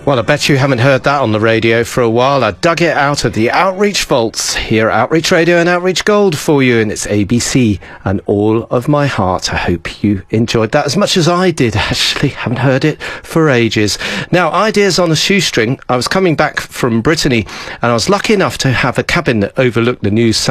Well, I bet you haven't heard that on the radio for a while. I dug it out of the Outreach vaults here at Outreach Radio and Outreach Gold for you, and it's ABC and All of My Heart. I hope you enjoyed that as much as I did, actually. Haven't heard it for ages. Now, ideas on a shoestring. I was coming back from Brittany, and I was lucky enough to have a cabin that overlooked the news